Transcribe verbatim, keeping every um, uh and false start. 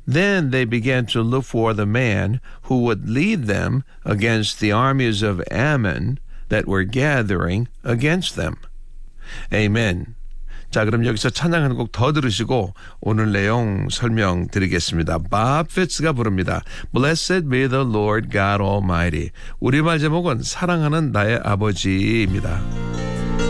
Then they began to look for the man who would lead them against the armies of Ammon that were gathering against them. Amen. 자, 그럼 여기서 찬양 한 곡 더 들으시고 오늘 내용 설명드리겠습니다. Bob Fitz가 부릅니다. Blessed be the Lord God Almighty. 우리말 제목은 사랑하는 나의 아버지입니다.